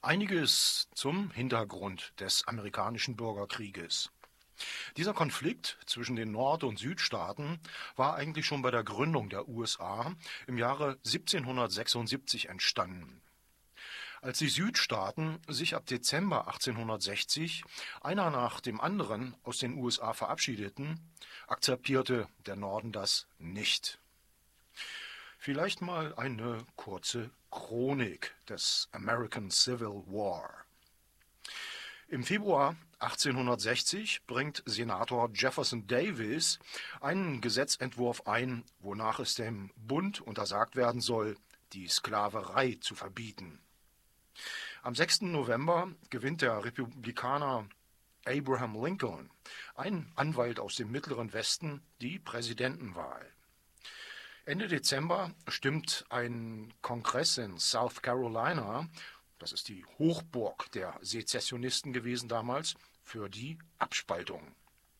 Einiges zum Hintergrund des amerikanischen Bürgerkrieges. Dieser Konflikt zwischen den Nord- und Südstaaten war eigentlich schon bei der Gründung der USA im Jahre 1776 entstanden. Als die Südstaaten sich ab Dezember 1860 einer nach dem anderen aus den USA verabschiedeten, akzeptierte der Norden das nicht. Vielleicht mal eine kurze Chronik des American Civil War. Im Februar 1860 bringt Senator Jefferson Davis einen Gesetzentwurf ein, wonach es dem Bund untersagt werden soll, die Sklaverei zu verbieten. Am 6. November gewinnt der Republikaner Abraham Lincoln, ein Anwalt aus dem Mittleren Westen, die Präsidentenwahl. Ende Dezember stimmt ein Kongress in South Carolina, das ist die Hochburg der Sezessionisten gewesen damals, für die Abspaltung.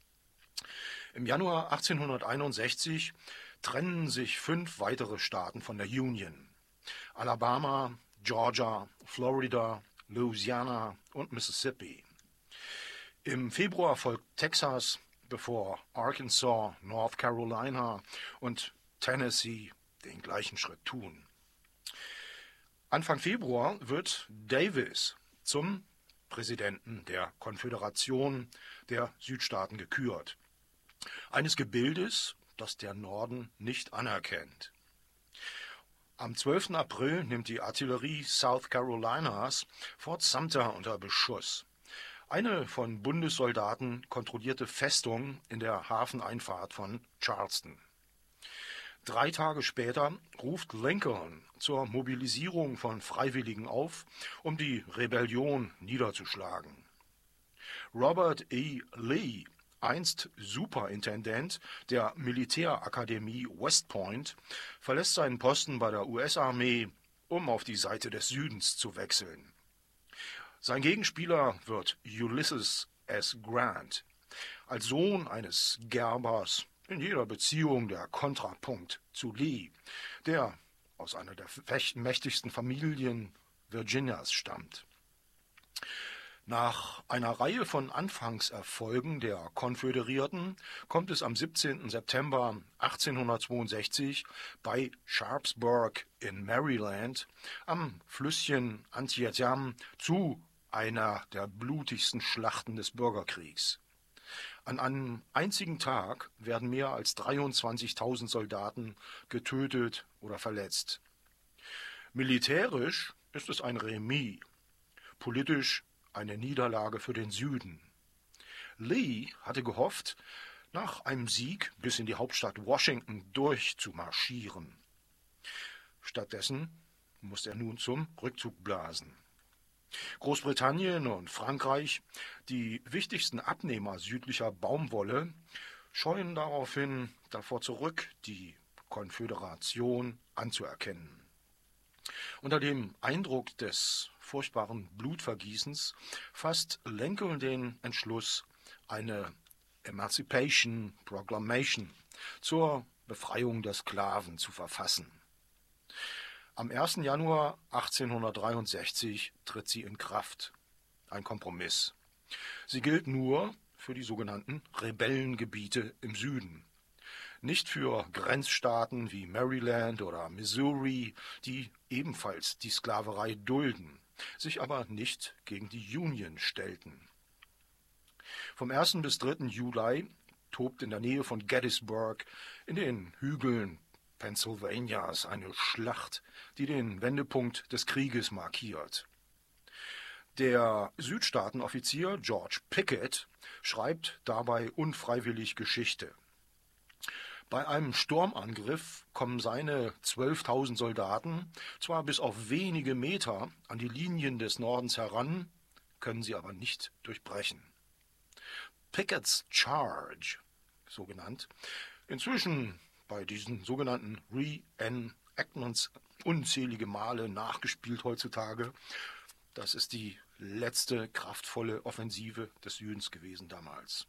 Im Januar 1861 trennen sich 5 weitere Staaten von der Union: Alabama, Georgia, Florida, Louisiana und Mississippi. Im Februar folgt Texas, bevor Arkansas, North Carolina und Tennessee den gleichen Schritt tun. Anfang Februar wird Davis zum Präsidenten der Konföderation der Südstaaten gekürt. Eines Gebildes, das der Norden nicht anerkennt. Am 12. April nimmt die Artillerie South Carolinas Fort Sumter unter Beschuss. Eine von Bundessoldaten kontrollierte Festung in der Hafeneinfahrt von Charleston. 3 Tage später ruft Lincoln zur Mobilisierung von Freiwilligen auf, um die Rebellion niederzuschlagen. Robert E. Lee, einst Superintendent der Militärakademie West Point, verlässt seinen Posten bei der US-Armee, um auf die Seite des Südens zu wechseln. Sein Gegenspieler wird Ulysses S. Grant, als Sohn eines Gerbers, in jeder Beziehung der Kontrapunkt zu Lee, der aus einer der mächtigsten Familien Virginias stammt. Nach einer Reihe von Anfangserfolgen der Konföderierten kommt es am 17. September 1862 bei Sharpsburg in Maryland am Flüsschen Antietam zu einer der blutigsten Schlachten des Bürgerkriegs. An einem einzigen Tag werden mehr als 23.000 Soldaten getötet oder verletzt. Militärisch ist es ein Remis, politisch eine Niederlage für den Süden. Lee hatte gehofft, nach einem Sieg bis in die Hauptstadt Washington durchzumarschieren. Stattdessen musste er nun zum Rückzug blasen. Großbritannien und Frankreich, die wichtigsten Abnehmer südlicher Baumwolle, scheuen daraufhin davor zurück, die Konföderation anzuerkennen. Unter dem Eindruck des furchtbaren Blutvergießens fasst Lincoln den Entschluss, eine Emancipation Proclamation zur Befreiung der Sklaven zu verfassen. Am 1. Januar 1863 tritt sie in Kraft. Ein Kompromiss. Sie gilt nur für die sogenannten Rebellengebiete im Süden. Nicht für Grenzstaaten wie Maryland oder Missouri, die ebenfalls die Sklaverei dulden, sich aber nicht gegen die Union stellten. Vom 1. bis 3. Juli tobt in der Nähe von Gettysburg in den Hügeln Pennsylvanias eine Schlacht, die den Wendepunkt des Krieges markiert. Der Südstaatenoffizier George Pickett schreibt dabei unfreiwillig Geschichte. Bei einem Sturmangriff kommen seine 12.000 Soldaten zwar bis auf wenige Meter an die Linien des Nordens heran, können sie aber nicht durchbrechen. Pickett's Charge, so genannt, inzwischen bei diesen sogenannten Reenactments unzählige Male nachgespielt heutzutage. Das ist die letzte kraftvolle Offensive des Südens gewesen damals.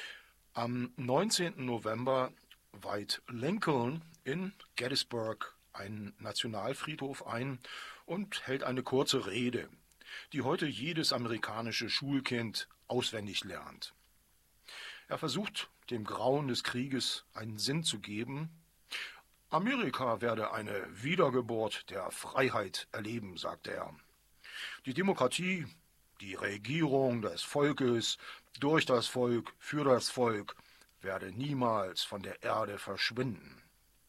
Am 19. November weiht Lincoln in Gettysburg einen Nationalfriedhof ein und hält eine kurze Rede, die heute jedes amerikanische Schulkind auswendig lernt. Er versucht, dem Grauen des Krieges einen Sinn zu geben. Amerika werde eine Wiedergeburt der Freiheit erleben, sagte er. Die Demokratie, die Regierung des Volkes, durch das Volk, für das Volk, werde niemals von der Erde verschwinden.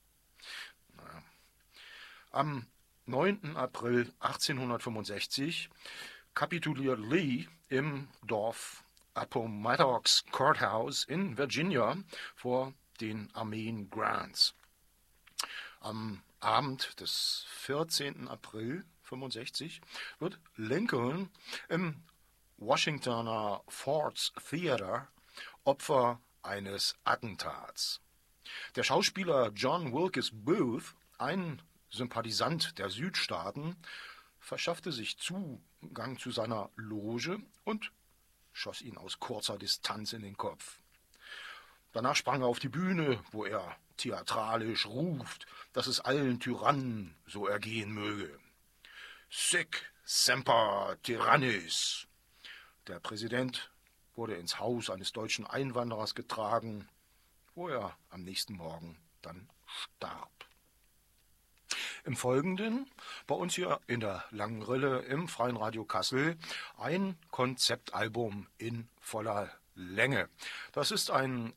Am 9. April 1865 kapituliert Lee im Dorf Appomattox Courthouse in Virginia vor den Armeen Grants. Am Abend des 14. April 1965 wird Lincoln im Washingtoner Ford's Theater Opfer eines Attentats. Der Schauspieler John Wilkes Booth, ein Sympathisant der Südstaaten, verschaffte sich Zugang zu seiner Loge und schoss ihn aus kurzer Distanz in den Kopf. Danach sprang er auf die Bühne, wo er theatralisch ruft, dass es allen Tyrannen so ergehen möge. Sic semper tyrannis. Der Präsident wurde ins Haus eines deutschen Einwanderers getragen, wo er am nächsten Morgen dann starb. Im Folgenden, bei uns hier in der Langen Rille im Freien Radio Kassel, ein Konzeptalbum in voller Länge. Das ist ein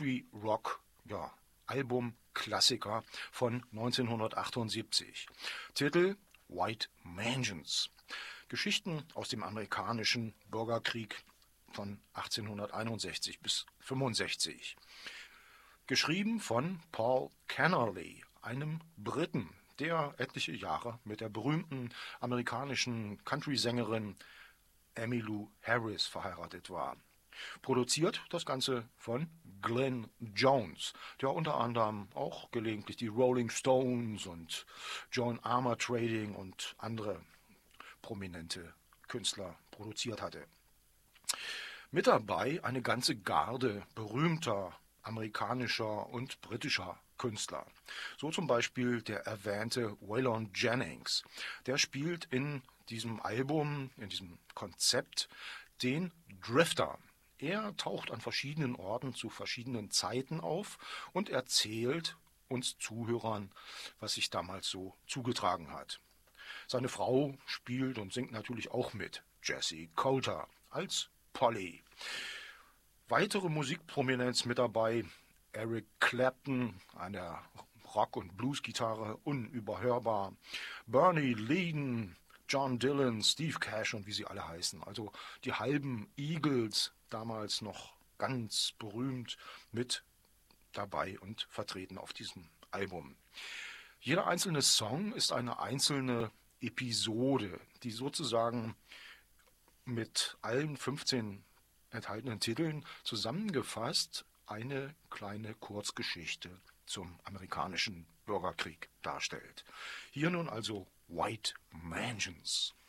Country-Rock-Album-Klassiker von 1978. Titel White Mansions. Geschichten aus dem amerikanischen Bürgerkrieg von 1861 bis 65. Geschrieben von Paul Kennerly, einem Briten, der etliche Jahre mit der berühmten amerikanischen Country-Sängerin Emmylou Harris verheiratet war. Produziert das Ganze von Glenn Jones, der unter anderem auch gelegentlich die Rolling Stones und John Armour Trading und andere prominente Künstler produziert hatte. Mit dabei eine ganze Garde berühmter amerikanischer und britischer Künstler. So zum Beispiel der erwähnte Waylon Jennings. Der spielt in diesem Album, in diesem Konzept, den Drifter. Er taucht an verschiedenen Orten zu verschiedenen Zeiten auf und erzählt uns Zuhörern, was sich damals so zugetragen hat. Seine Frau spielt und singt natürlich auch mit, Jessie Coulter, als Polly. Weitere Musikprominenz mit dabei, Eric Clapton an der Rock- und Bluesgitarre, unüberhörbar, Bernie Leadon, John Dylan, Steve Cash und wie sie alle heißen. Also die halben Eagles, damals noch ganz berühmt, mit dabei und vertreten auf diesem Album. Jeder einzelne Song ist eine einzelne Episode, die sozusagen mit allen 15 enthaltenen Titeln zusammengefasst eine kleine Kurzgeschichte zum amerikanischen Bürgerkrieg darstellt. Hier nun also White Mansions.